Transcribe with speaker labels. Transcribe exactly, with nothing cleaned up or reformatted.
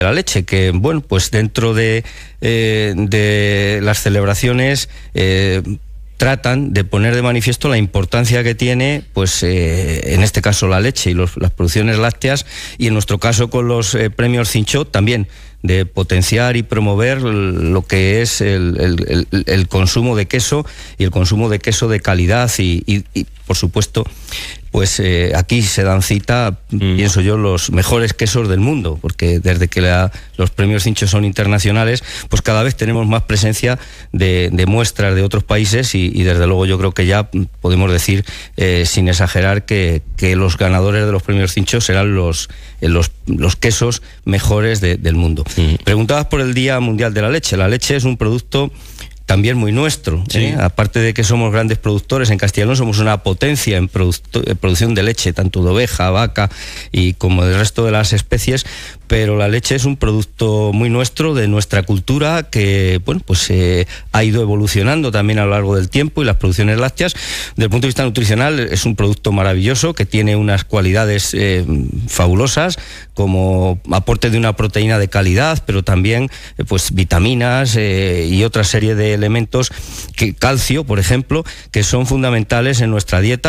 Speaker 1: la leche, que bueno, pues dentro de, eh, de las celebraciones eh, tratan de poner de manifiesto la importancia que tiene, pues eh, en este caso la leche y los, las producciones lácteas, y en nuestro caso con los eh, premios Cinchó también, de potenciar y promover lo que es el, el, el, el consumo de queso, y el consumo de queso de calidad y, y, y por supuesto, pues eh, aquí se dan cita, mm. pienso yo, los mejores quesos del mundo, porque desde que la, los premios Cinchó son internacionales, pues cada vez tenemos más presencia de, de muestras de otros países, y, y desde luego yo creo que ya podemos decir, eh, sin exagerar, que, que los ganadores de los premios Cinchó serán los, eh, los, los quesos mejores de, del mundo. Mm. Preguntabas por el Día Mundial de la Leche. La leche es un producto también muy nuestro, sí. ¿eh? Aparte de que somos grandes productores, en Castilla y León somos una potencia en, produ- en producción de leche, tanto de oveja, vaca y como del resto de las especies, pero la leche es un producto muy nuestro, de nuestra cultura, que bueno, pues eh, ha ido evolucionando también a lo largo del tiempo, y las producciones lácteas, desde el punto de vista nutricional, es un producto maravilloso que tiene unas cualidades eh, fabulosas, como aporte de una proteína de calidad, pero también eh, pues vitaminas eh, y otra serie de elementos, que calcio, por ejemplo, que son fundamentales en nuestra dieta.